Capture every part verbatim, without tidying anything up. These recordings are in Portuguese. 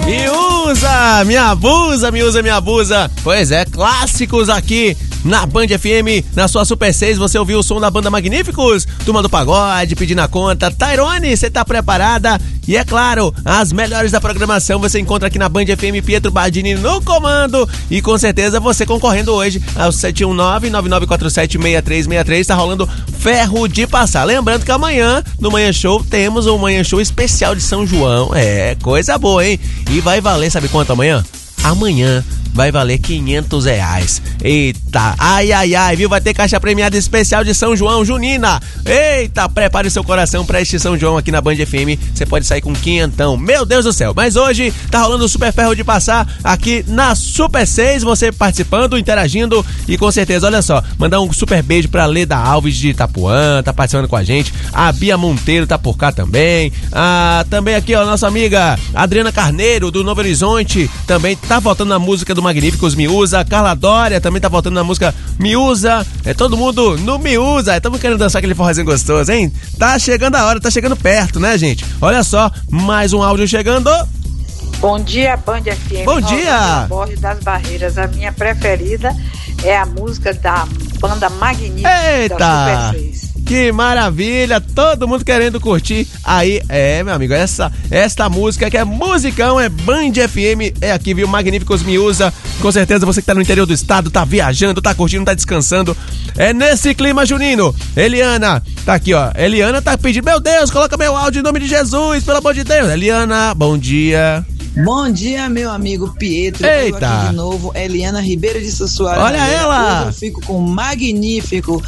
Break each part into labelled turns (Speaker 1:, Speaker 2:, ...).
Speaker 1: Me usa, me abusa, me usa, me abusa. Pois é, clássicos aqui na Band F M, na sua Super seis, você ouviu o som da banda Magníficos, Turma do Pagode, Pedindo a Conta. Tairone, você tá preparada? E é claro, as melhores da programação você encontra aqui na Band F M, Pietro Badini no comando. E com certeza você concorrendo hoje ao sete um nove, nove nove quatro sete, seis três seis três, tá rolando ferro de passar. Lembrando que amanhã, no Manhã Show, temos um Manhã Show especial de São João. É, coisa boa, hein? E vai valer, sabe quanto amanhã? Amanhã vai valer quinhentos reais. Eita, ai, ai, ai, viu? Vai ter caixa premiada especial de São João, junina. Eita, prepare seu coração pra este São João aqui na Band F M. Você pode sair com quinhentão. Meu Deus do céu. Mas hoje tá rolando o Super Ferro de Passar aqui na Super seis. Você participando, interagindo e com certeza, olha só, mandar um super beijo pra Leda Alves de Itapuã, tá participando com a gente. A Bia Monteiro tá por cá também. Ah, também aqui, ó, nossa amiga Adriana Carneiro do Novo Horizonte também tá voltando na música do Magníficos, Me Usa. Carla Dória também tá voltando na música Me Usa. É todo mundo no Me Usa. Estamos querendo dançar aquele forrozinho gostoso, hein? Tá chegando a hora, tá chegando perto, né, gente? Olha só, mais um áudio chegando.
Speaker 2: Bom dia, Band F M.
Speaker 1: Bom dia.
Speaker 2: Borges das Barreiras. A minha preferida é a música da banda Magníficos.
Speaker 1: Eita!
Speaker 2: Da Super seis.
Speaker 1: Que maravilha, todo mundo querendo curtir. Aí, é, meu amigo, essa esta música que é musicão, é Band F M, é aqui, viu? Magníficos, Me Usa. Com certeza você que tá no interior do estado, tá viajando, tá curtindo, tá descansando. É nesse clima junino. Eliana, tá aqui, ó. Eliana tá pedindo, meu Deus, coloca meu áudio em nome de Jesus, pelo amor de Deus. Eliana, bom dia.
Speaker 3: Bom dia, meu amigo Pietro.
Speaker 1: Eita.
Speaker 3: Eu aqui de novo, Eliana Ribeiro de Sussuara.
Speaker 1: Olha ela.
Speaker 3: Hoje eu fico com o Magnífico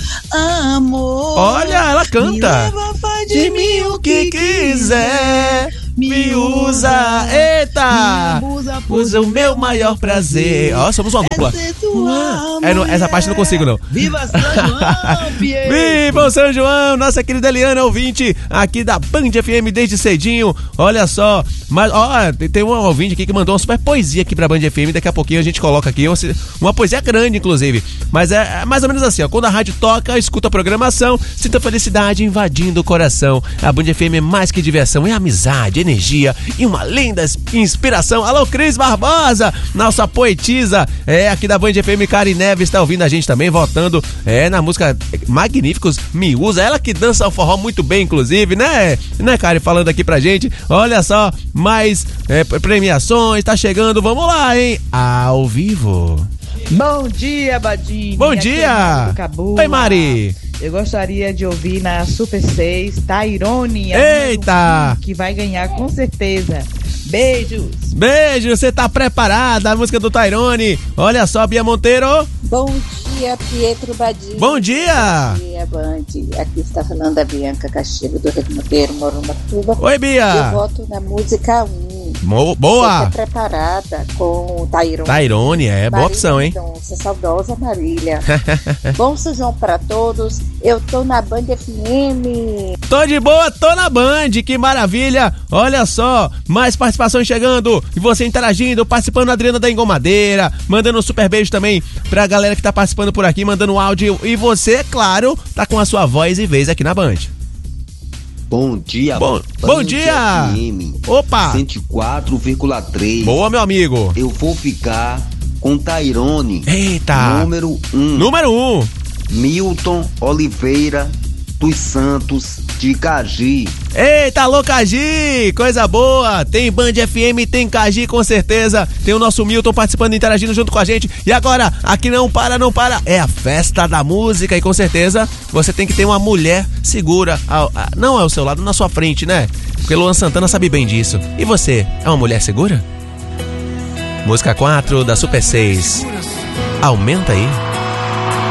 Speaker 3: Amor.
Speaker 1: Olha, ela canta.
Speaker 3: Me leva, faz de mim o que quiser.
Speaker 1: Me usa, eita!
Speaker 3: Me abusa,
Speaker 1: usa o meu maior prazer. Ó, somos uma dupla. É, não, essa parte eu não consigo, não.
Speaker 3: Viva São João, Pietro!
Speaker 1: Viva São João, nossa querida Eliana, ouvinte aqui da Band F M desde cedinho. Olha só, mas ó, tem um ouvinte aqui que mandou uma super poesia aqui pra Band F M. Daqui a pouquinho a gente coloca aqui uma, uma poesia grande, inclusive. Mas é, é mais ou menos assim, ó. Quando a rádio toca, escuta a programação, sinta felicidade invadindo o coração. A Band F M é mais que diversão, é amizade, energia e uma linda inspiração. Alô, Cris Barbosa, nossa poetisa, é aqui da Band F M. Karen Neves tá ouvindo a gente também, votando é, na música Magníficos, Me Usa. Ela que dança o forró muito bem, inclusive, né? Né, Karen, falando aqui pra gente. Olha só, mais é, premiações, tá chegando, vamos lá, hein? Ao vivo.
Speaker 4: Bom dia, Badinho.
Speaker 1: Bom dia. Oi, Mari.
Speaker 4: Eu gostaria de ouvir na Super seis, Tairone.
Speaker 1: Eita!
Speaker 4: Que vai ganhar com certeza. Beijos.
Speaker 1: Beijo, você tá preparada? A música do Tairone. Olha só, Bia Monteiro.
Speaker 5: Bom dia, Pietro Badinho.
Speaker 1: Bom dia.
Speaker 5: Bom dia, Band. Aqui está falando a Bianca Castilho do Rio de Janeiro, Morumatuba.
Speaker 1: Oi, Bia.
Speaker 5: Eu voto na música um.
Speaker 1: Mo- boa.
Speaker 5: Você tá preparada com o Tairone.
Speaker 1: Tairone, é boa opção, hein?
Speaker 5: Então, essa saudosa Marília. Bom São João pra todos. Eu tô na Band F M.
Speaker 1: Tô de boa, tô na Band, que maravilha. Olha só, mais participações chegando e você interagindo, participando, Adriana da Engomadeira, mandando um super beijo também pra galera que tá participando por aqui, mandando um áudio. E você, claro, tá com a sua voz e vez aqui na Band.
Speaker 6: Bom dia,
Speaker 1: Bom, bom dia.
Speaker 6: F M,
Speaker 1: Opa.
Speaker 6: cento e quatro vírgula três.
Speaker 1: Boa, meu amigo.
Speaker 6: Eu vou ficar com Tairone.
Speaker 1: Eita.
Speaker 6: Número um.
Speaker 1: Número um.
Speaker 6: Milton Oliveira dos Santos de Caji.
Speaker 1: Eita, alô, Caji, coisa boa. Tem Band F M, tem Caji, com certeza. Tem o nosso Milton participando, interagindo junto com a gente. E agora, aqui não para, não para, é a festa da música. E com certeza, você tem que ter uma mulher segura, ao, a, não ao seu lado, na sua frente, né? Porque Luan Santana sabe bem disso. E você, é uma mulher segura? Música quatro da Super seis. Aumenta aí.